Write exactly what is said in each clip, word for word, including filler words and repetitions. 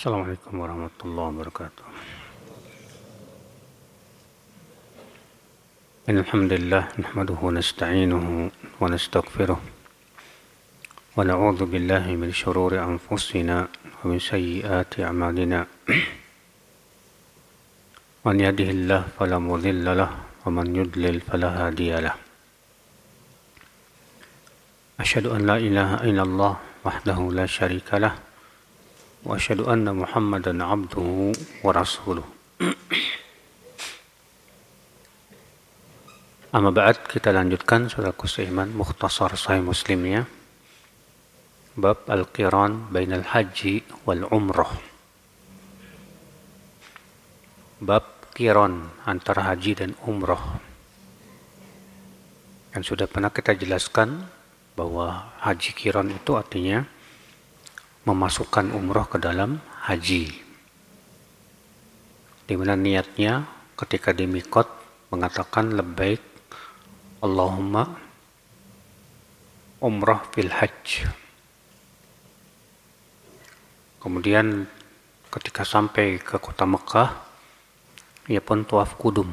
Assalamualaikum warahmatullahi wabarakatuh. Alhamdulillah, nahmaduhu wa nasta'inuhu wa nastaghfiruh wa na'udzu billahi min shururi anfusina wa min sayyiati a'malina. Man yahdihillahu fala mudilla lahu wa man yudlil fala hadiya lahu. Asyhadu an la ilaha illallah wahdahu la syarika lahu wa asyhadu anna Muhammadan abduhu wa rasuluh. Amma ba'd, kita lanjutkan saudaraku seiman Mukhtasar Sahih Muslimnya, bab al-qiran bainal haji wal umrah. Bab qiran antara haji dan umrah. Dan sudah pernah kita jelaskan bahwa haji qiran itu artinya memasukkan umrah ke dalam haji, di mana niatnya ketika di miqat mengatakan labbaik Allahumma umrah fil hajj. Kemudian ketika sampai ke kota Mekah, ia pun tawaf kudum.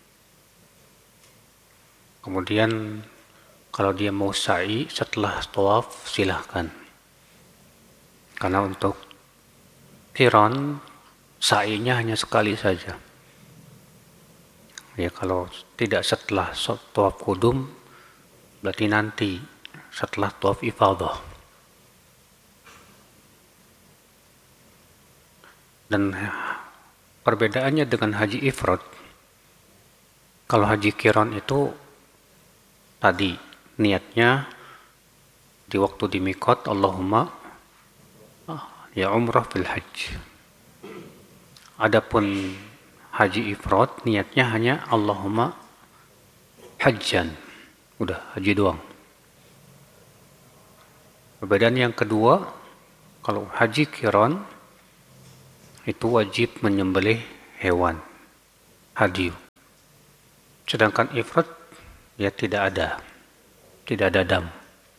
Kemudian kalau dia mau sa'i setelah tawaf silahkan. Karena untuk qiran sa'inya hanya sekali saja. Ya, kalau tidak setelah tawaf kudum berarti nanti setelah tawaf ifadah. Dan perbedaannya dengan haji ifrad, kalau haji qiran itu tadi niatnya di waktu di miqat Allahumma ya umrah fil hajj. Adapun haji ifrad niatnya hanya Allahumma hajjan. Udah, haji doang. Perbedaan yang kedua, kalau haji qiran itu wajib menyembelih hewan hadyu. Sedangkan ifrad ya tidak ada. Tidak ada dam.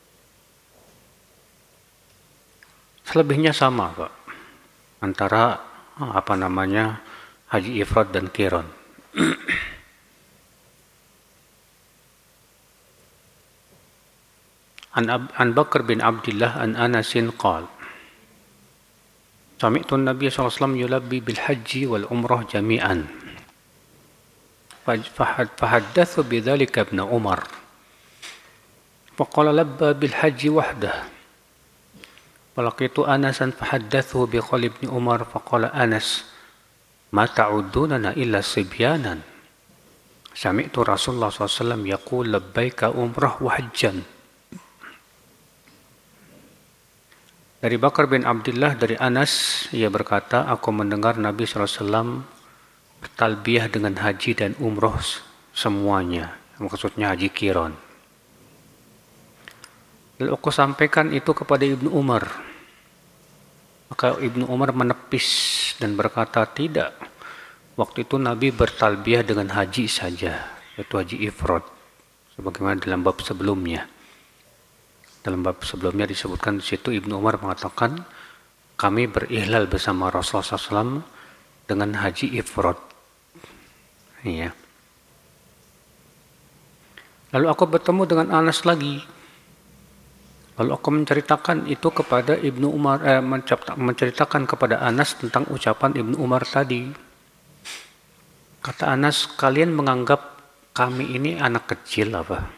Selebihnya sama, Pak, antara apa namanya haji ifrad dan qiran. An, An Bakr bin Abdullah an Anasin qal Sami'tu an-nabiy sallallahu alaihi wasallam yulabbi bil hajji wal umrah jami'an. Fahaddathu bidzalika ibn Umar. Faqala labba bil hajji wahdah. Falaqitu Anasan fahaddathu bi qali ibn Umar faqala Anas ma ta'uddunana illa sibyanan. Sami'tu Rasulullah sallallahu alaihi wasallam yaqul labbaika umrah wa hajjan. Dari Bakar bin Abdullah dari Anas, ia berkata, aku mendengar Nabi sallallahu alaihi wasallam bertalbiyah dengan haji dan umrah semuanya. Maksudnya haji qiran. Lalu aku sampaikan itu kepada Ibnu Umar. Maka Ibnu Umar menepis dan berkata, tidak. Waktu itu Nabi bertalbiyah dengan haji saja, yaitu haji ifrad. Sebagaimana dalam bab sebelumnya. Dalam bab sebelumnya disebutkan di situ Ibnu Umar mengatakan, kami berihlal bersama Rasulullah sallallahu alaihi wasallam dengan haji ifrad. Iya. Lalu aku bertemu dengan Anas lagi. Lalu aku menceritakan itu kepada Ibnu Umar, eh, menceritakan kepada Anas tentang ucapan Ibnu Umar tadi. Kata Anas, kalian menganggap kami ini anak kecil apa?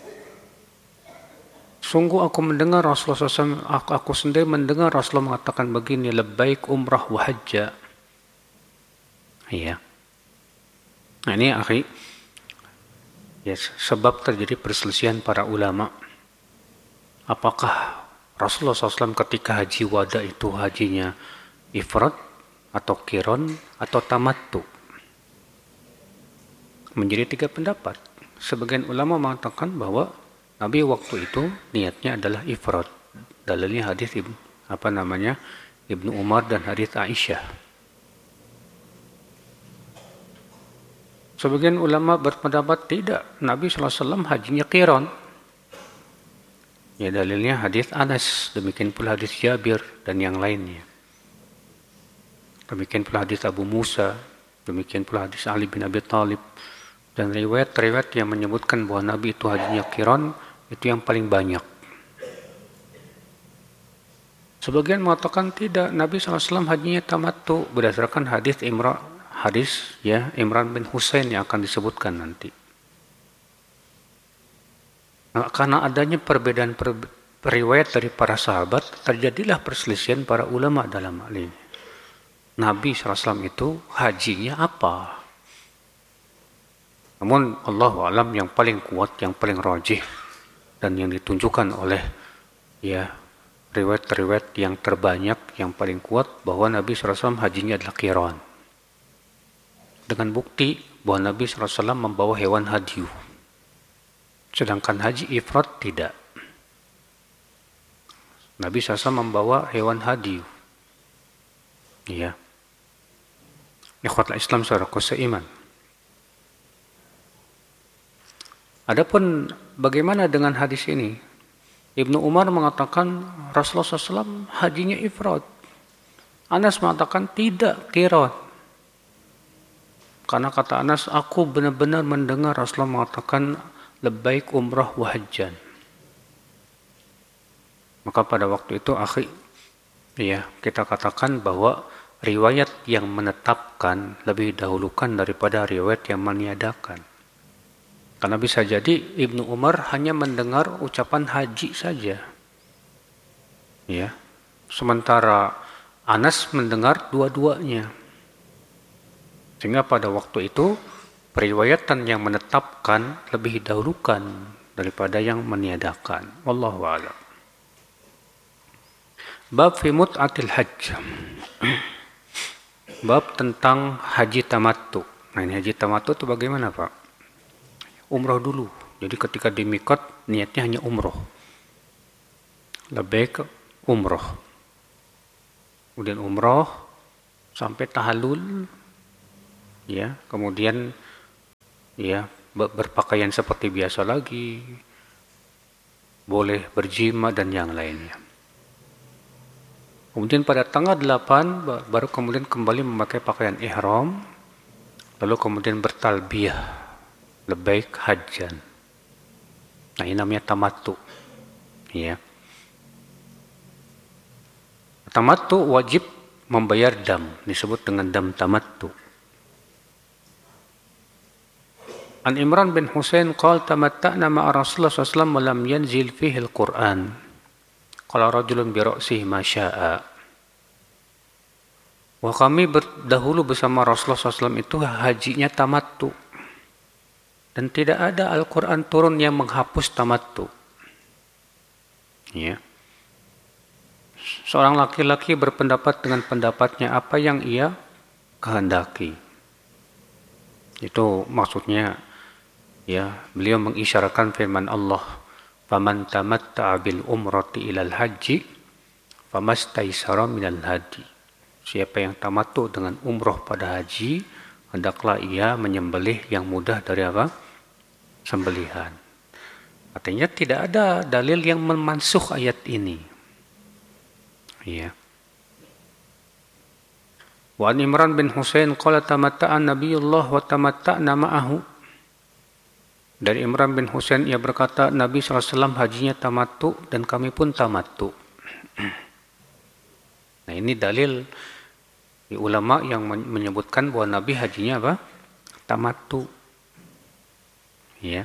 Sungguh aku mendengar Rasulullah sallallahu alaihi wasallam, aku, aku sendiri mendengar Rasulullah mengatakan begini, labbaik umrah wa hajja. Iya. Nah ini akhi, ya, sebab terjadi perselisihan para ulama. Apakah Rasulullah sallallahu alaihi wasallam ketika haji wada itu hajinya ifrad atau qiran atau tamattu? Menjadi tiga pendapat. Sebagian ulama mengatakan bahwa Nabi waktu itu niatnya adalah ifrad. Dalilnya hadis Ibnu apa namanya Ibnu Umar dan hadis Aisyah. Sebagian ulama berpendapat tidak, Nabi sallallahu alaihi wasallam hajinya qiran. Ya, dalilnya hadis Anas, demikian pula hadis Jabir dan yang lainnya. Demikian pula hadis Abu Musa, demikian pula hadis Ali bin Abi Thalib, dan riwayat-riwayat yang menyebutkan bahwa Nabi itu hajinya qiran itu yang paling banyak. Sebagian mengatakan tidak, Nabi shallallahu alaihi wasallam hajinya tamattu berdasarkan hadis Imran, hadis ya Imran bin Husain yang akan disebutkan nanti. Nah, karena adanya perbedaan per, periwayat dari para sahabat, terjadilah perselisihan para ulama dalam hal ini. Nabi shallallahu alaihi wasallam itu hajinya apa? Namun Allahu a'lam yang paling kuat, yang paling rajih dan yang ditunjukkan oleh ya riwayat-riwayat yang terbanyak, yang paling kuat bahwa Nabi shallallahu alaihi wasallam hajinya adalah qiran. Dengan bukti bahwa Nabi shallallahu alaihi wasallam membawa hewan hadyu. Sedangkan haji ifrad tidak. Nabi shallallahu alaihi wasallam membawa hewan hadyu. Ya. Ikhwatul Islam saudaraku seiman. Adapun bagaimana dengan hadis ini? Ibnu Umar mengatakan Rasulullah shallallahu alaihi wasallam hajinya ifrad. Anas mengatakan tidak, qiran. Karena kata Anas, aku benar-benar mendengar Rasulullah mengatakan labbaik umrah wa hajjan. Maka pada waktu itu akhi, ya kita katakan bahwa riwayat yang menetapkan lebih dahulukan daripada riwayat yang meniadakan. Karena bisa jadi Ibnu Umar hanya mendengar ucapan haji saja. Ya. Sementara Anas mendengar dua-duanya. Sehingga pada waktu itu periwayatan yang menetapkan lebih dahulukan daripada yang meniadakan. Wallahu a'lam. Bab fi mut'atil hajj. Bab tentang haji tamattu. Nah, ini haji tamattu itu bagaimana, Pak? Umroh dulu. Jadi ketika di miqat niatnya hanya umroh. Labbaik umroh. Kemudian umroh sampai tahallul, ya, kemudian ya berpakaian seperti biasa lagi, boleh berjima dan yang lainnya. Kemudian pada tanggal delapan baru kemudian kembali memakai pakaian ihram, lalu kemudian bertalbiyah, labbaik hajjan. Nah, ini namanya tamattu. Ya. Tamattu wajib membayar dam, disebut dengan dam tamattu. An Imran bin Husain qala tamatta'na ma'a Rasulullah sallallahu alaihi wasallam wa lam yanzil fihi al-Qur'an. Qala rajulun bi ra'sihi ma syaa. Wah, kami berdahulu bersama Rasulullah sallallahu alaihi wasallam itu hajinya tamattu. Dan tidak ada Al-Quran turun yang menghapus tamattu. Ya. Seorang laki-laki berpendapat dengan pendapatnya apa yang ia kehendaki. Itu maksudnya, ya, beliau mengisyaratkan firman Allah, "Faman tamatta'a bil umrati ilal haji, famastaisara minal hadi." Siapa yang tamattu dengan umroh pada haji, hendaklah ia menyembelih yang mudah dari apa? Sembelihan. Artinya tidak ada dalil yang memansuh ayat ini. Ya. Wa an Imran bin Husain qala tamatta'a Nabiyullah wa tamatta'na ma'ahu. Dari Imran bin Husain ia berkata Nabi shallallahu alaihi wasallam hajinya tamattu dan kami pun tamattu. Nah, ini dalil di ulama yang menyebutkan bahwa Nabi hajinya apa? Tamattu. Ya.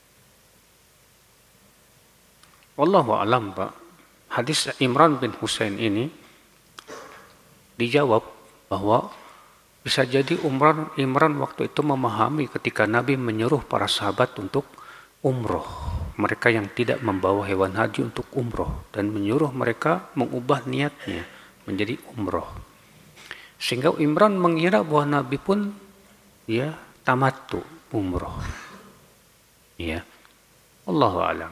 Wallahu a'lam, Pak. Hadis Imran bin Husain ini dijawab bahwa bisa jadi Umran, Imran waktu itu memahami ketika Nabi menyuruh para sahabat untuk umroh. Mereka yang tidak membawa hewan haji untuk umroh. Dan menyuruh mereka mengubah niatnya menjadi umroh. Sehingga Imran mengira bahwa Nabi pun ya tamattu umroh. Ya. Allahu a'lam.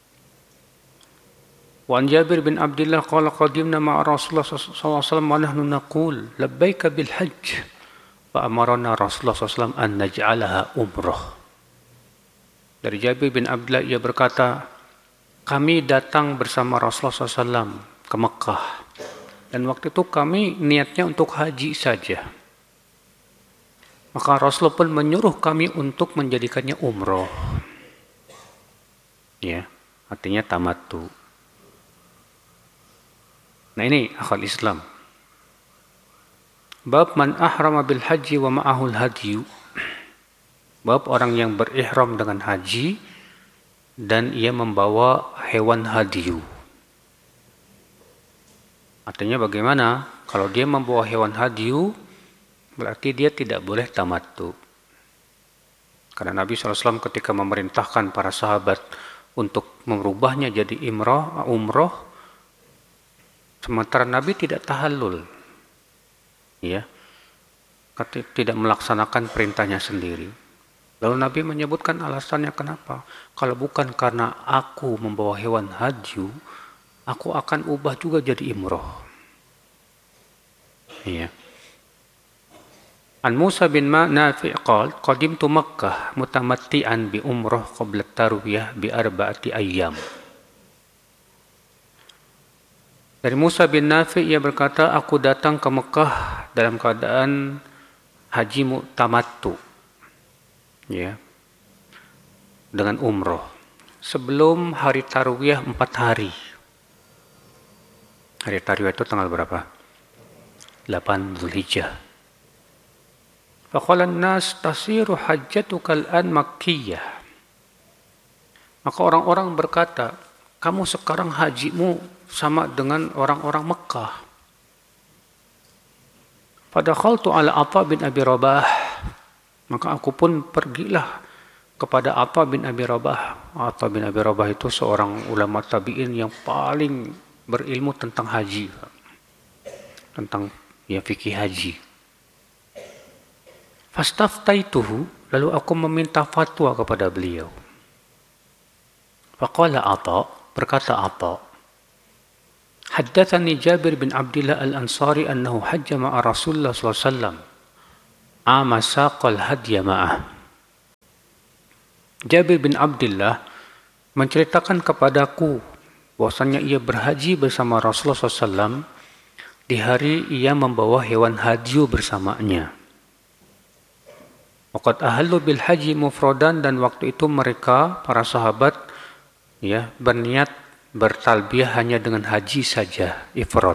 Wa an Jabir bin Abdullah qala qadimna ma'a Rasulullah sallallahu alaihi wasallam wa nahnu naqul labbaika bil hajj fa amarna Rasulullah sallallahu alaihi wasallam an naj'alaha umrah. Dari Jabir bin Abdullah ia berkata, kami datang bersama Rasulullah sallallahu alaihi wasallam ke Mekah Dan waktu itu kami niatnya untuk haji saja. Maka Rasulullah pun menyuruh kami untuk menjadikannya umroh. Ya, artinya tamattu. Nah ini akal Islam. Bab man ahrama bil haji wa ma'ahul hadyu. Bab orang yang berihram dengan haji dan ia membawa hewan hadyu. Artinya bagaimana? Kalau dia membawa hewan hadyu, berarti dia tidak boleh tamattu. Karena Nabi shallallahu alaihi wasallam ketika memerintahkan para sahabat untuk merubahnya jadi imrah, umroh, sementara Nabi tidak tahallul, ya, tidak melaksanakan perintahnya sendiri. Lalu Nabi menyebutkan alasannya kenapa. Kalau bukan karena aku membawa hewan hadyu, aku akan ubah juga jadi imroh. Iya. An Musa bin Nafi' qala qadimtu Makkah mutamatti'an bi umrah qabla tarwiyah bi arba'ati ayyam. Dari Musa bin Nafi' ia berkata, aku datang ke Mekah dalam keadaan haji tamattu, ya, dengan umroh sebelum hari tarwiyah empat hari. Hari tarwiyah itu tanggal berapa? delapan Zulhijjah. Faqala an-nas tasiru hajjatuka al-an makkiyah. Maka orang-orang berkata, kamu sekarang hajimu sama dengan orang-orang Mekah. Fadakhaltu ala Atha bin Abi Rabah. Maka aku pun pergilah kepada Atha bin Abi Rabah. Atha bin Abi Rabah itu seorang ulama tabi'in yang paling berilmu tentang haji, tentang ya fikih haji. Fastaftaituhu, lalu aku meminta fatwa kepada beliau. Faqala Atha, berkata Atha, haddatsani Jabir bin Abdullah al-Ansari annahu hajja ma'a Rasulullah sallallahu alaihi wasallam ama saqal hadya ma'ah. Jabir bin Abdullah menceritakan kepadaku bahwasanya ia berhaji bersama Rasulullah sallallahu alaihi wasallam di hari ia membawa hewan hadyu bersamanya. Waqad ahallu bil haji mufradan, dan waktu itu mereka para sahabat ya berniat bertalbiyah hanya dengan haji saja, ifrad.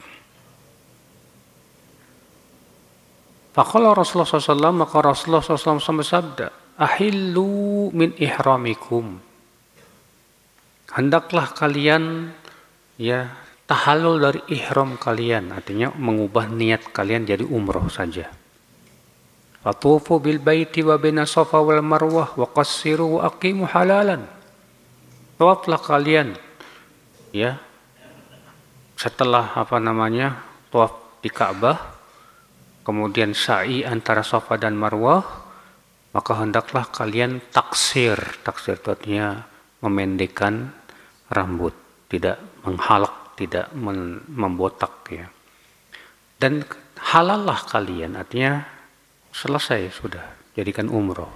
Faqala Rasulullah sallallahu alaihi wasallam, maka Rasulullah sallallahu alaihi wasallam bersabda, ahillu min ihramikum. Hendaklah kalian ya tahallul dari ihram kalian, artinya mengubah niat kalian jadi umroh saja. Fatufu bil baiti wa baina Safa wal Marwah wa qassiru wa aqimu halalan. Tawaflah kalian ya setelah apa namanya tawaf di Ka'bah, kemudian sa'i antara Safa dan Marwah, maka hendaklah kalian taksir. Taksir itu artinya memendekkan rambut, tidak menghalak, tidak membotak ya. Dan halallah kalian, artinya selesai sudah, jadikan umroh.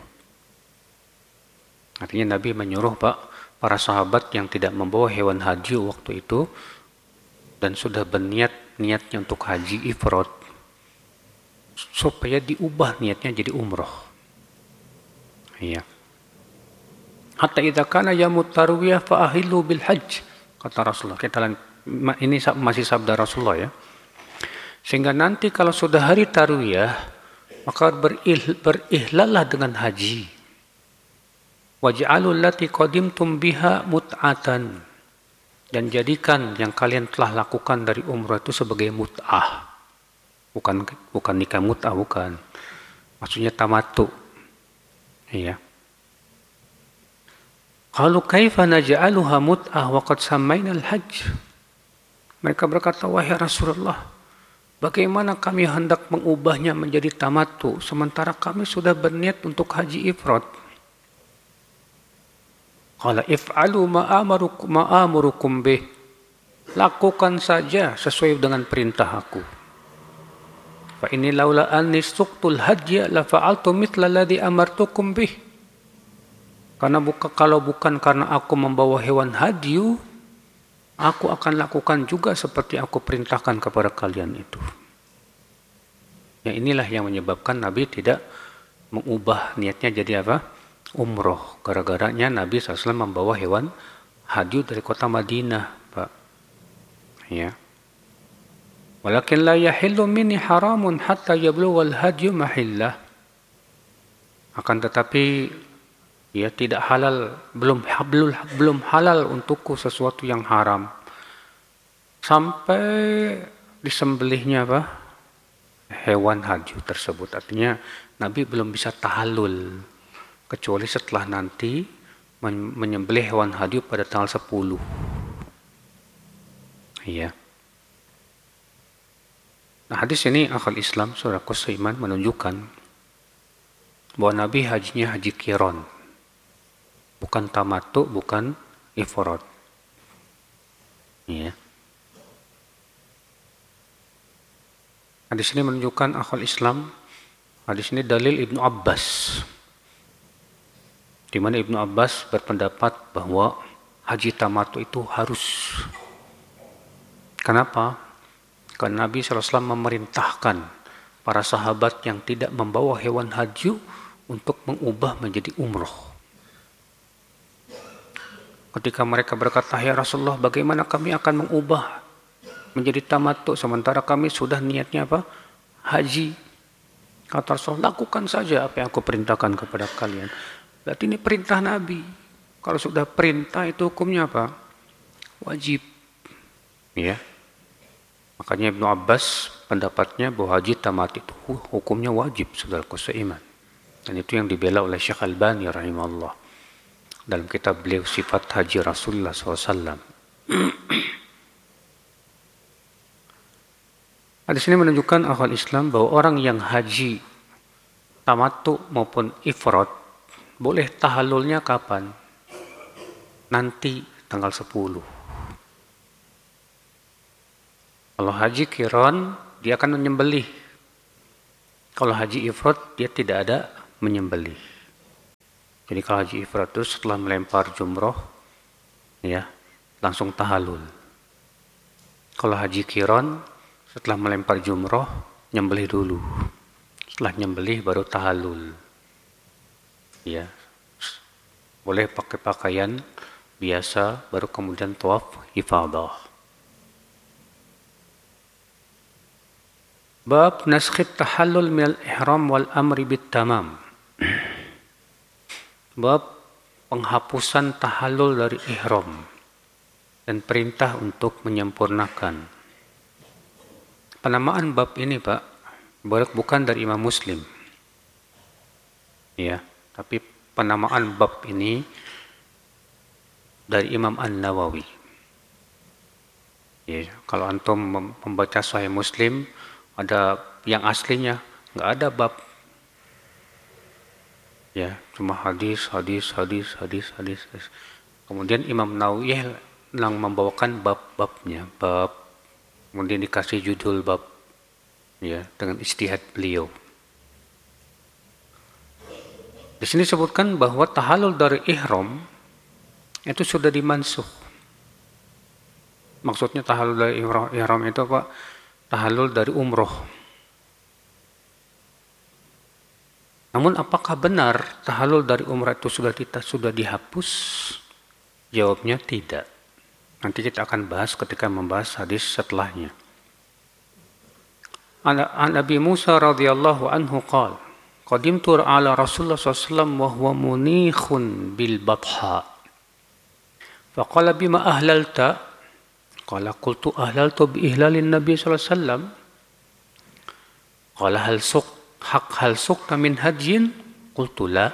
Artinya Nabi menyuruh Pak para sahabat yang tidak membawa hewan haji waktu itu dan sudah berniat niatnya untuk haji ifrad, supaya diubah niatnya jadi umroh. Iya. Hatta idza kana yamut tarwiyah fa ahillu bil hajj, kata Rasulullah. Kita ini masih sabda Rasulullah ya. Sehingga nanti kalau sudah hari tarwiyah, maka berih, berihlallah dengan haji. Waj'alul lati qadimtum biha mut'atan, dan jadikan yang kalian telah lakukan dari umrah itu sebagai mut'ah. Bukan bukan nikah mut'ah, bukan. Maksudnya tamattu. Iya. Qalu kaifa naj'aluha mut'ah wa qad sammaina al-hajj. Mereka berkata, wahai Rasulullah, bagaimana kami hendak mengubahnya menjadi tamattu sementara kami sudah berniat untuk haji ifrad? Qala if'alu ma'amurukum ma'amurukum bih. Lakukan saja sesuai dengan perintah aku. Fa inni laula anni suqtul hajja la fa'altu mithla alladhi amartukum bih. Karena buka, kalau bukan karena aku membawa hewan hadyu, aku akan lakukan juga seperti aku perintahkan kepada kalian itu. Ya, inilah yang menyebabkan Nabi tidak mengubah niatnya jadi apa? Umroh. Gara-garanya Nabi shallallahu alaihi wasallam membawa hewan hadyu dari kota Madinah, Pak. Ya. Walakin la yahillu minni haramun hatta yablughal hadyu mahillah. Akan tetapi ya tidak halal, belum belum belum halal untukku sesuatu yang haram sampai disembelihnya apa? Hewan hadyu tersebut. Artinya Nabi belum bisa tahallul kecuali setelah nanti menyembelih hewan hadyu pada tanggal sepuluh. Iya. Nah, hadis ini akal Islam, saudaraku seiman, menunjukkan bahwa Nabi hajinya haji qiran, bukan tamattu, bukan ifrad. Ya. Hadis ini menunjukkan akal Islam. Hadis ini dalil Ibnu Abbas, di mana Ibnu Abbas berpendapat bahwa haji tamattu itu harus. Kenapa? Karena Nabi shallallahu alaihi wasallam memerintahkan para sahabat yang tidak membawa hewan hadyu untuk mengubah menjadi umroh. Ketika mereka berkata, ya Rasulullah, bagaimana kami akan mengubah menjadi tamattu sementara kami sudah niatnya apa? Haji. Kata Rasulullah, lakukan saja apa yang aku perintahkan kepada kalian. Berarti ini perintah Nabi. Kalau sudah perintah itu hukumnya apa? Wajib. Ya. Makanya Ibnu Abbas pendapatnya bahwa haji tamat itu hukumnya wajib, saudaraku seiman. Dan itu yang dibela oleh Syekh Albani rahimahullah dalam kitab beliau Sifat Haji Rasulullah shallallahu alaihi wasallam. Hadis ini menunjukkan akal Islam bahwa orang yang haji tamattu maupun ifrad boleh tahallulnya kapan? Nanti tanggal sepuluh. Kalau haji qiran, dia akan menyembelih. Kalau haji ifrad, dia tidak ada menyembelih. Jadi kalau haji ifrad itu setelah melempar jumroh, ya, langsung tahallul. Kalau haji qiran, setelah melempar jumroh, nyembelih dulu. Setelah nyembelih baru tahallul. Ya, boleh pakai pakaian biasa, baru kemudian tawaf ifadah. Bab naskhit tahallul minal ihram wal amri bit tamam. Bab penghapusan tahallul dari ihram dan perintah untuk menyempurnakan. Penamaan bab ini, Pak, bukan dari Imam Muslim. Ya, tapi penamaan bab ini dari Imam An-Nawawi. Ya, kalau antum membaca Sahih Muslim, ada yang aslinya nggak ada bab, ya, cuma hadis, hadis, hadis, hadis, hadis. Kemudian Imam Nawawi yang membawakan bab-babnya, bab, kemudian dikasih judul bab, ya, dengan ijtihad beliau. Di sini disebutkan bahwa tahallul dari ihram itu sudah dimansuh. Maksudnya tahallul dari ihram itu apa? Tahallul dari umroh. Namun apakah benar tahallul dari umrah itu sudah kita sudah dihapus? Jawabnya tidak. Nanti kita akan bahas ketika membahas hadis setelahnya. An Abi Musa radhiyallahu anhu qala qadimtu ala Rasulullah sallallahu alaihi wasallam wa huwa munikhun bil batha. Faqala bima ahlalta? Qala qultu ahlaltu bi ihlalin Nabi sallallahu alaihi wasallam. Qala hal suq haq hal suqta min hajjin? Qultu la.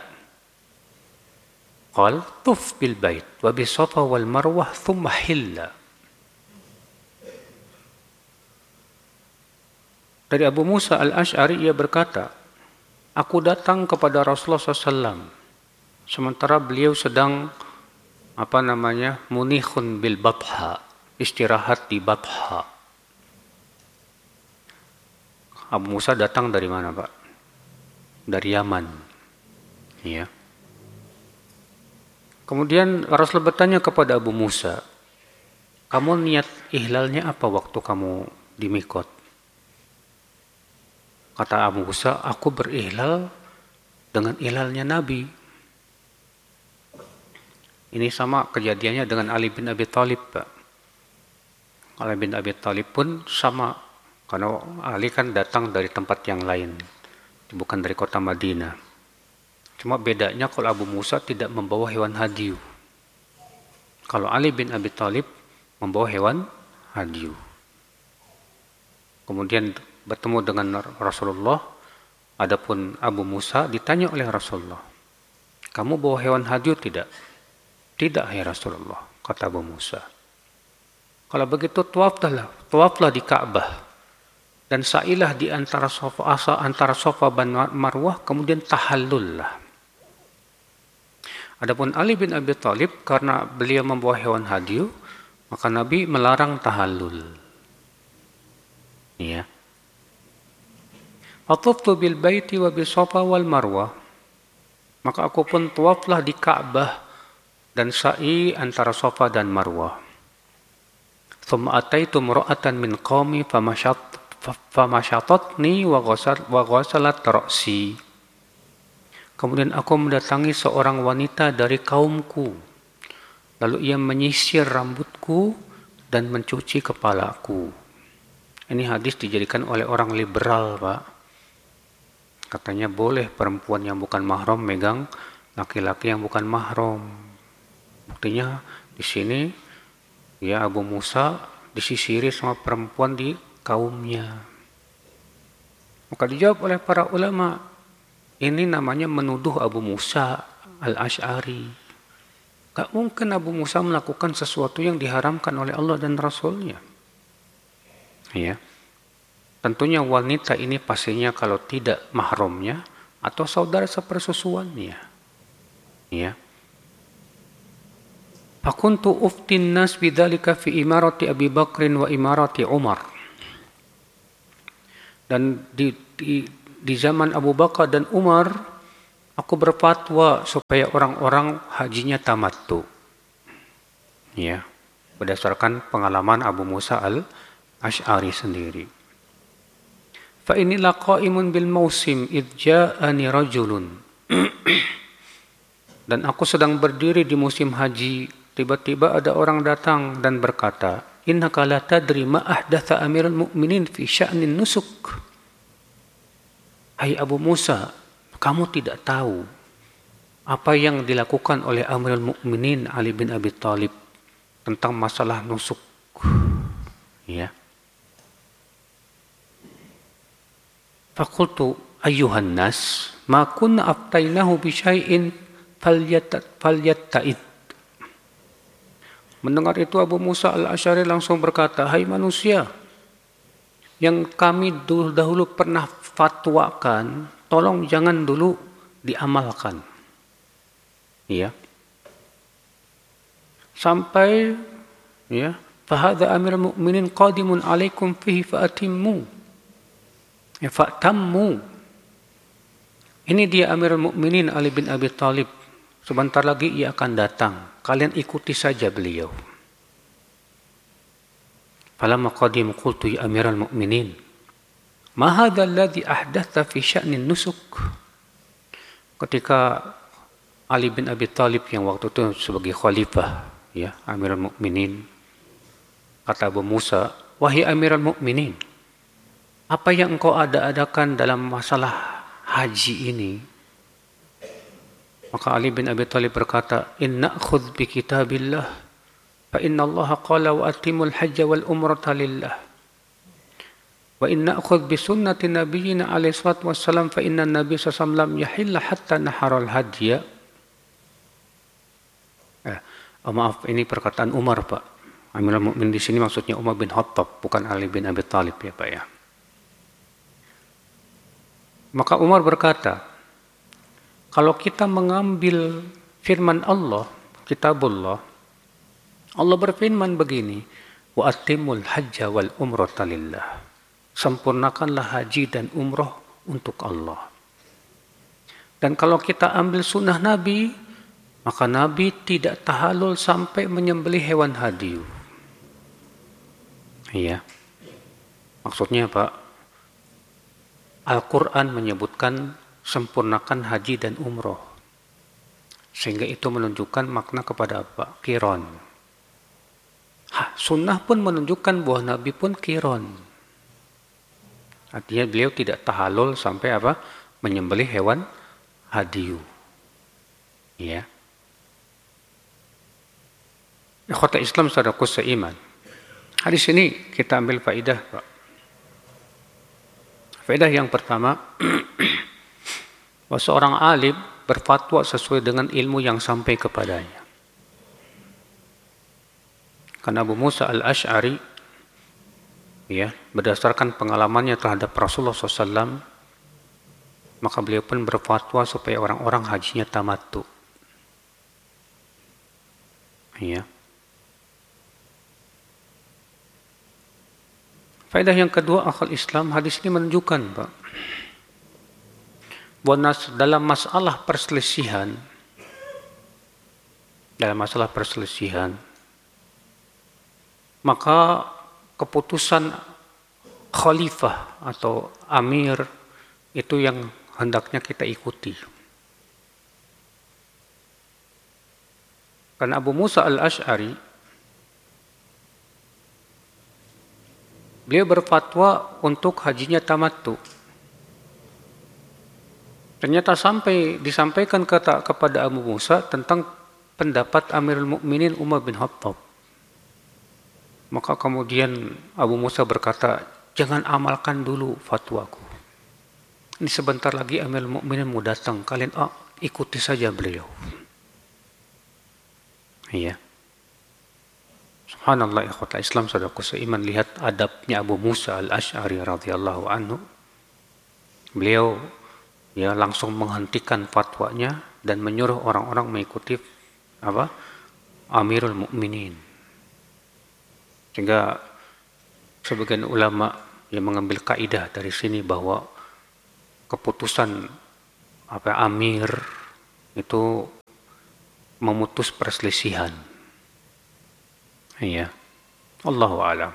Qala tuf bil bait wa bi safa wal marwah thumma hilla. Dari Abu Musa al-Ash'ari ia berkata, aku datang kepada Rasulullah sallallahu alaihi wasallam sementara beliau sedang apa namanya munikhun bil batha, istirahat di Batha. Abu Musa datang dari mana, Pak? Dari Yaman. Ya. Kemudian Rasul bertanya kepada Abu Musa, kamu niat ihlalnya apa waktu kamu di mikot? Kata Abu Musa, aku berihlal dengan ihlalnya Nabi. Ini sama kejadiannya dengan Ali bin Abi Thalib, Pak. Ali bin Abi Thalib pun sama, karena Ali kan datang dari tempat yang lain, bukan dari kota Madinah. Cuma bedanya kalau Abu Musa tidak membawa hewan hadiu. Kalau Ali bin Abi Thalib membawa hewan hadiu. Kemudian bertemu dengan Rasulullah, adapun Abu Musa ditanya oleh Rasulullah, kamu bawa hewan hadiu tidak? Tidak, hai Rasulullah, kata Abu Musa. Kalau begitu tawaflah, tawaflah di Ka'bah dan sa'ilah di antara sofa asa antara Safa dan Marwah, kemudian tahallullah. Adapun Ali bin Abi Thalib, karena beliau membawa hewan hadiu, maka Nabi melarang tahallul. Ya. Atuftu bil baiti wa bis Safa wal Marwah. Maka aku pun tawaflah di Ka'bah dan sa'i antara Safa dan Marwah. Thumma ataitu mura'atan min qaumi famashat famashatatni wa ghasal wa ghasalat ra'si. Kemudian aku mendatangi seorang wanita dari kaumku. Lalu ia menyisir rambutku dan mencuci kepalaku. Ini hadis dijadikan oleh orang liberal, Pak. Katanya boleh perempuan yang bukan mahram megang laki-laki yang bukan mahram. Buktinya di sini ya Abu Musa disisiri sama perempuan di kaumnya. Maka dijawab oleh para ulama, ini namanya menuduh Abu Musa al-Ash'ari. Gak mungkin Abu Musa melakukan sesuatu yang diharamkan oleh Allah dan Rasulnya. Ya. Tentunya wanita ini pastinya kalau tidak mahramnya atau saudara sepersusuannya. Ya. Fakuntu uftin nas bidzalika fi imarati Abi Bakrin wa imarati Umar. Dan di, di di zaman Abu Bakar dan Umar, aku berfatwa supaya orang-orang hajinya tamattu. Ya. Berdasarkan pengalaman Abu Musa al-Ash'ari sendiri. Fa inilah qaimun bil mausim idh ja'ani rajulun. Dan aku sedang berdiri di musim haji, tiba-tiba ada orang datang dan berkata, innaka la tadri ma ahdatha amirul mu'minin fi sya'nin nusuk. Hai Abu Musa, kamu tidak tahu apa yang dilakukan oleh Amirul Mukminin Ali bin Abi Thalib tentang masalah nusuk. Ya. Fakultu ayyuhan nas ma kunna aftainahu bi syai'in falyatta'id. Mendengar itu Abu Musa al-Ash'ari langsung berkata, hai manusia, yang kami dulu dahulu pernah fatwakan, tolong jangan dulu diamalkan. Ya. Sampai ya, fahadha amirul mu'minin qadimun alaikum fihi fa'atimmu. Ya, fa'tammu. Ini dia Amirul Mukminin Ali bin Abi Thalib. Sebentar lagi ia akan datang. Kalian ikuti saja beliau. Falamma qadim qultu ya Amirul Mukminin, ma hadha alladhi ahdatha fi sya'nin nusuk. Ketika Ali bin Abi Thalib yang waktu itu sebagai khalifah, ya, Amirul Mukminin, kata Abu Musa, wahai Amirul Mukminin, apa yang engkau ada-adakan dalam masalah haji ini? Maka Ali bin Abi Thalib berkata, in na'khudh bi kitabillah fa inna Allah qala wa atimul hajja wal umrata lillah wa in na'khudh bi sunnati nabiyyina alaihi salatu wassalam fa inna nabiy sallallahu alaihi wasallam yahilla hatta naharal hadya. Eh, oh maaf, ini perkataan Umar, Pak. Amirul Mukminin di sini maksudnya Umar bin Khattab, bukan Ali bin Abi Thalib, ya Pak ya. Maka Umar berkata, kalau kita mengambil firman Allah, kitabullah, Allah berfirman begini, wa atimul hajja wal umrata lillah. Sempurnakanlah haji dan umroh untuk Allah. Dan kalau kita ambil sunnah Nabi, maka Nabi tidak tahallul sampai menyembelih hewan hadiu. Iya. Maksudnya apa? Al-Quran menyebutkan sempurnakan haji dan umroh. Sehingga itu menunjukkan makna kepada apa? Qiron. Hah, sunnah pun menunjukkan bahwa Nabi pun qiron. Artinya beliau tidak tahallul sampai apa? Menyembelih hewan hadiyu. Ya. Ikhwata Islam saudaraku seiman. Hadis ini kita ambil faidah, Pak. Faidah yang pertama, bahwa seorang alim berfatwa sesuai dengan ilmu yang sampai kepadanya. Karena Abu Musa al-Ash'ari, ya, berdasarkan pengalamannya terhadap Rasulullah shallallahu alaihi wasallam, maka beliau pun berfatwa supaya orang-orang hajinya tamattu. Ya. Faedah yang kedua, akal Islam, hadis ini menunjukkan, Pak, bahwa dalam masalah perselisihan, dalam masalah perselisihan, maka keputusan khalifah atau amir itu yang hendaknya kita ikuti. Karena Abu Musa al-Ash'ari beliau berfatwa untuk hajinya tamattu. Ternyata sampai disampaikan kata kepada Abu Musa tentang pendapat Amirul Mukminin Umar bin Khattab. Maka kemudian Abu Musa berkata, jangan amalkan dulu fatwaku. Ini sebentar lagi Amirul Mukminin mau datang, kalian ah, ikuti saja beliau. Iya. Subhanallah, ikhwata Islam saudaraku seiman, lihat adabnya Abu Musa al-Ash'ari radhiyallahu anhu. Beliau ya langsung menghentikan fatwanya dan menyuruh orang-orang mengikuti apa? Amirul Mukminin. Sehingga sebagian ulama yang mengambil kaidah dari sini bahwa keputusan apa amir itu memutus perselisihan. Iya. Allahu a'lam.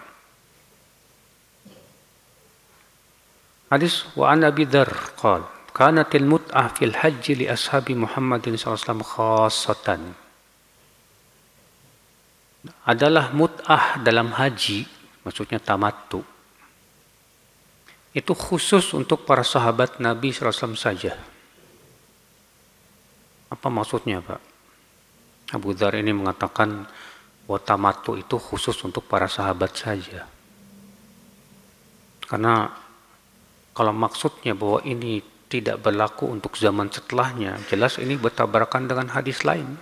Hadis wa an Abi Dzar qala kanatil mut'ah fil hajj li ashabi Muhammadin sallallahu alaihi wasallam khassatan. Adalah mut'ah dalam haji, maksudnya tamattu. Itu khusus untuk para sahabat Nabi sallallahu alaihi wasallam saja. Apa maksudnya, Pak? Abu Dzar ini mengatakan bahwa tamattu itu khusus untuk para sahabat saja. Karena kalau maksudnya bahwa ini tidak berlaku untuk zaman setelahnya, jelas ini bertabrakan dengan hadis lain.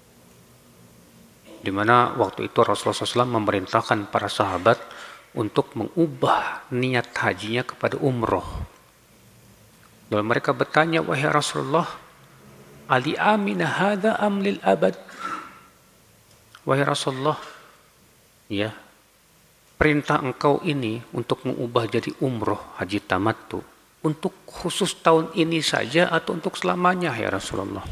Di mana waktu itu Rasulullah shallallahu alaihi wasallam memerintahkan para sahabat untuk mengubah niat hajinya kepada umroh. Lalu mereka bertanya, wahai Rasulullah, ali amina hadza am lil abad? Wahai Rasulullah, ya, perintah engkau ini untuk mengubah jadi umroh haji tamattu untuk khusus tahun ini saja atau untuk selamanya, ya Rasulullah?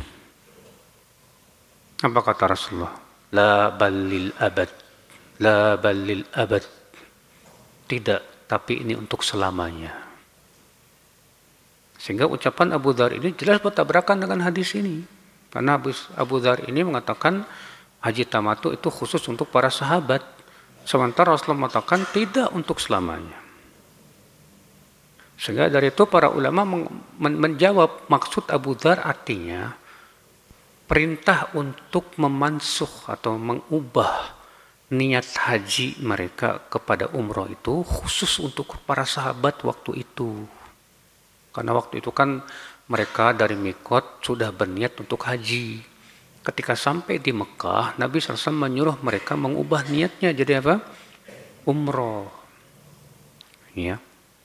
Apa kata Rasulullah? La balil abad, la balil abad. Tidak, tapi ini untuk selamanya. Sehingga ucapan Abu Dzar ini jelas bertabrakan dengan hadis ini. Karena Abu Dzar ini mengatakan haji tamattu itu khusus untuk para sahabat. Sementara Rasulullah mengatakan tidak untuk selamanya. Sehingga dari itu para ulama men- menjawab maksud Abu Dzar artinya perintah untuk memansuh atau mengubah niat haji mereka kepada umroh itu khusus untuk para sahabat waktu itu. Karena waktu itu kan mereka dari Mikot sudah berniat untuk haji. Ketika sampai di Mekah, Nabi shallallahu alaihi wasallam menyuruh mereka mengubah niatnya jadi apa? Umroh. Ya.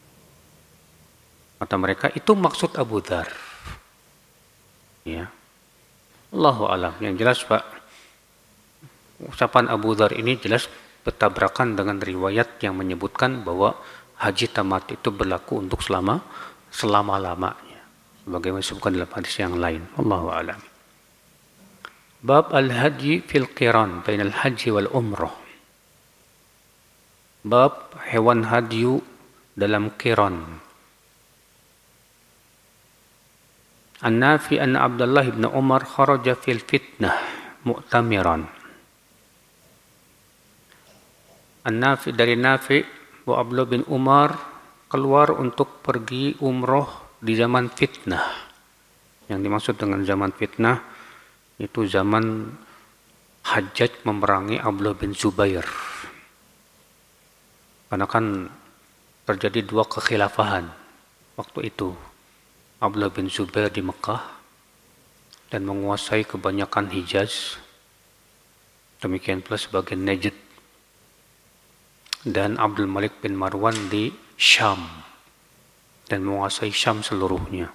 Kata mereka, itu maksud Abu Dzar. Ya. Allahu a'lam. Yang jelas, Pak, ucapan Abu Dzar ini jelas bertabrakan dengan riwayat yang menyebutkan bahwa haji tamattu itu berlaku untuk selama selama-lamanya. Sebagaimana disebutkan dalam hadis yang lain. Allahu a'lam. Bab al-haji fil qiran bainal haji wal umrah. Bab hewan hadyu dalam qiran. An-Nafi anna Abdullah bin Umar kharaja fil fitnah mu'tamiran. An-Nafi dari Nafi bahwa Abdullah bin Umar keluar untuk pergi umroh di zaman fitnah. Yang dimaksud dengan zaman fitnah itu zaman Hajjaj memerangi Abdullah bin Zubair. Karena kan terjadi dua kekhilafahan waktu itu. Abdullah bin Zubair di Mekah dan menguasai kebanyakan Hijaz, demikian pula sebagian Najd, dan Abdul Malik bin Marwan di Syam dan menguasai Syam seluruhnya.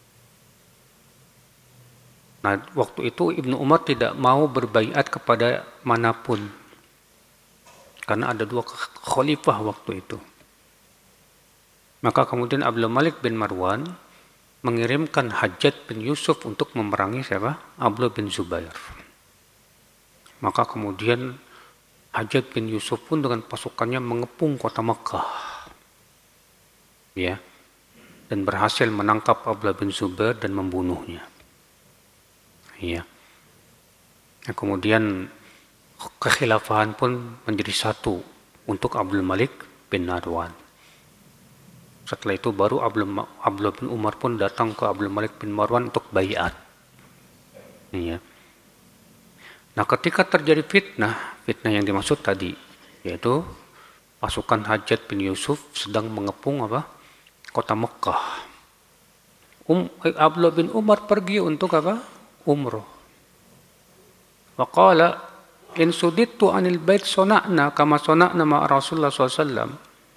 Nah, waktu itu Ibnu Umar tidak mau berbaiat kepada manapun karena ada dua khalifah waktu itu. Maka kemudian Abdul Malik bin Marwan mengirimkan Hajjaj bin Yusuf untuk memerangi siapa? Abdullah bin Zubair. Maka kemudian Hajjaj bin Yusuf pun dengan pasukannya mengepung kota Mekah. Ya. Dan berhasil menangkap Abdullah bin Zubair dan membunuhnya. Ya. Nah, kemudian kekhilafahan pun menjadi satu untuk Abdul Malik bin Marwan. Setelah itu baru Abdullah bin Umar pun datang ke Abdul Malik bin Marwan untuk baiat. Ya. Nah, ketika terjadi fitnah, fitnah yang dimaksud tadi, yaitu pasukan Hajjaj bin Yusuf sedang mengepung apa? Kota Mekah. Um, Abdullah bin Umar pergi untuk apa? Umroh. Wa qala in sudittu anil bait sona'na kama sona'na ma Rasulullah sallallahu alaihi wasallam.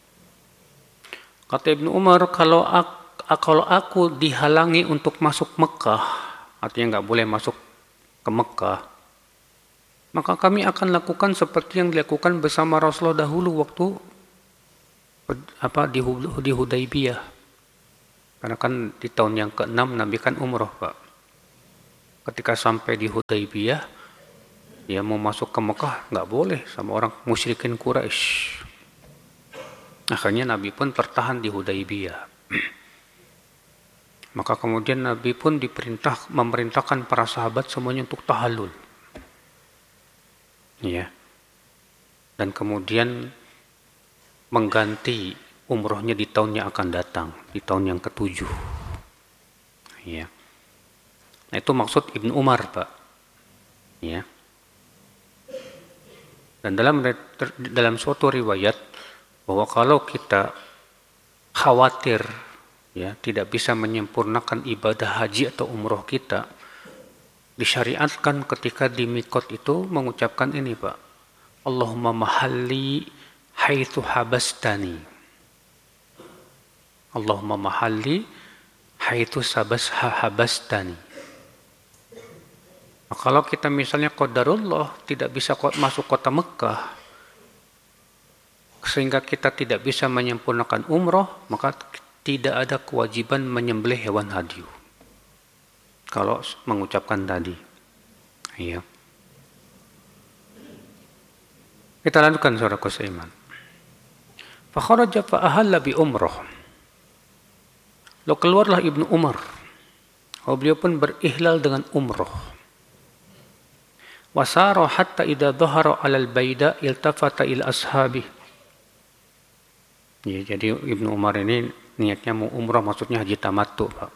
Kata Ibnu Umar, kalau aku, kalau aku dihalangi untuk masuk Mekah, artinya nggak boleh masuk ke Mekah, maka kami akan lakukan seperti yang dilakukan bersama Rasulullah dahulu waktu apa di, di Hudaybiyah. Karena kan di tahun yang keenam Nabi kan umroh, Pak. Ketika sampai di Hudaybiyah, dia mau masuk ke Mekah nggak boleh sama orang musyrikin Quraisy. Akhirnya Nabi pun tertahan di Hudaybiyah. Maka kemudian Nabi pun diperintah memerintahkan para sahabat semuanya untuk tahallul. Ya. Dan kemudian mengganti umrohnya di tahun yang akan datang, di tahun yang ketujuh. Ya. Nah, itu maksud Ibnu Umar, Pak. Ya. Dan dalam dalam suatu riwayat bahwa kalau kita khawatir ya tidak bisa menyempurnakan ibadah haji atau umroh kita, disyariatkan ketika di mikot itu mengucapkan ini, Pak. Allahumma mahalli haitsu habastani. Allahumma mahalli haitsu habastani. Nah, kalau kita misalnya qadarullah tidak bisa masuk kota Mekah, sehingga kita tidak bisa menyempurnakan umroh, maka tidak ada kewajiban menyembelih hewan hadyu. Kalau mengucapkan tadi. Iya. Kita lanjutkan saudaraku seiman. Fa kharaja fa ahalla bi umrah. Lalu keluarlah Ibnu Umar. Oh, beliau pun berihlal dengan umroh. Wasara hatta idza dhahara 'alal baida iltafata ila ashabi. Ya, jadi Ibnu Umar ini niatnya mau umrah, maksudnya haji tamattu, Pak.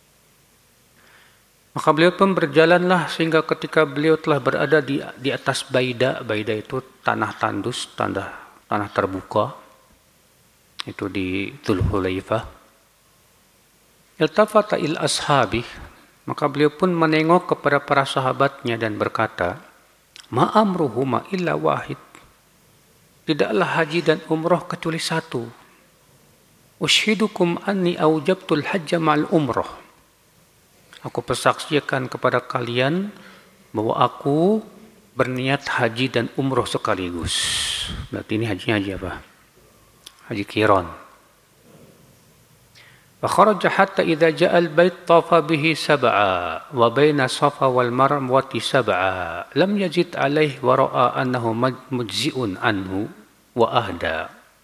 Maka beliau pun berjalanlah sehingga ketika beliau telah berada di di atas baida, baida itu tanah tandus, tanah tanah terbuka, itu di Dzulhulaifah. Iltafata il ashabi, maka beliau pun menengok kepada para sahabatnya dan berkata, ma amruhuma illa wahid. Tidaklah haji dan umrah kecuali satu. Ushidukum anni aujabtul hajja ma'al umrah. Aku persaksikan kepada kalian bahwa aku berniat haji dan umrah sekaligus. Berarti ini hajinya haji apa? Haji qiran. Fa kharaja hatta idza ja'a al-bait tafa bihi sab'a wa baina Safa wal Marwati sab'a lam yajid alaihi wa ra'a annahu mujzi'un anhu wa ahda.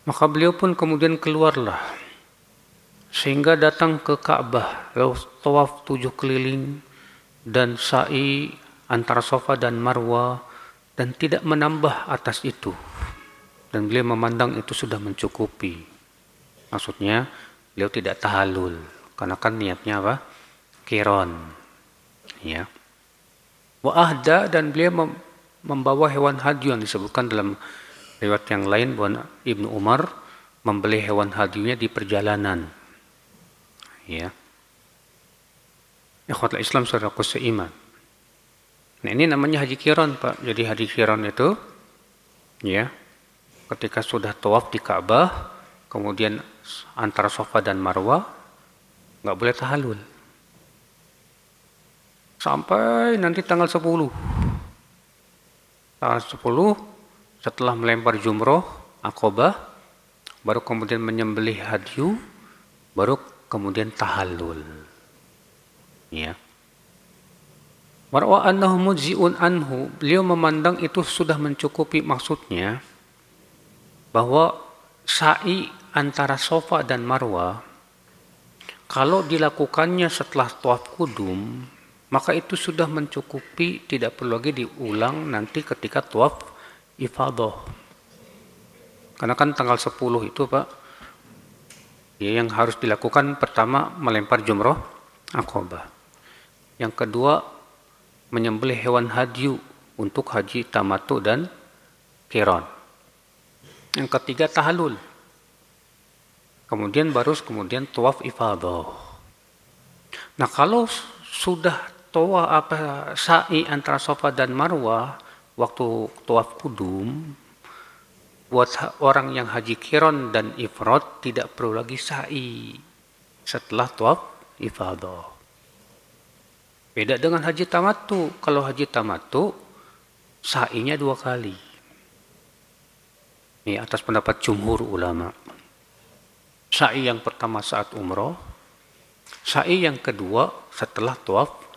Maka beliau pun kemudian keluarlah sehingga datang ke Ka'bah, lalu tawaf tujuh keliling dan sa'i antara Safa dan Marwa, dan tidak menambah atas itu. Dan beliau memandang itu sudah mencukupi. Maksudnya beliau tidak tahallul, karena kan niatnya apa? Qiran. Ya. Wa ahda, dan beliau mem- membawa hewan hadyu yang disebutkan dalam riwayat yang lain bahwa Ibnu Umar membeli hewan hadyunya di perjalanan. Ya. Ikhwatul Islam saudaraku seiman. Nah, ini namanya haji qiran, Pak. Jadi haji qiran itu ya, ketika sudah tawaf di Ka'bah, kemudian antara Safa dan Marwa, nggak boleh tahallul. Sampai nanti tanggal sepuluh. Tanggal sepuluh, setelah melempar jumroh, Aqabah, baru kemudian menyembelih hadyu, baru kemudian tahallul. Ya. Warwa annahu mujzi'un anhu, beliau memandang itu sudah mencukupi, maksudnya bahwa sa'i antara Safa dan Marwa kalau dilakukannya setelah tawaf kudum, maka itu sudah mencukupi, tidak perlu lagi diulang nanti ketika tawaf ifadah. Karena kan tanggal sepuluh itu, Pak, ya, yang harus dilakukan pertama melempar jumroh Aqabah. Yang kedua menyembelih hewan hadyu untuk haji tamattu dan qiran. Yang ketiga tahallul. Kemudian baru kemudian tawaf ifadah. Nah, kalau sudah tawaf apa sa'i antara Safa dan Marwa waktu tawaf kudum, buat orang yang haji qiran dan ifrad tidak perlu lagi sa'i setelah tawaf ifadah. Beda dengan haji tamattu. Kalau haji tamattu sa'inya dua kali. Ini atas pendapat jumhur ulama. Sa'i yang pertama saat umroh, sa'i yang kedua setelah tawaf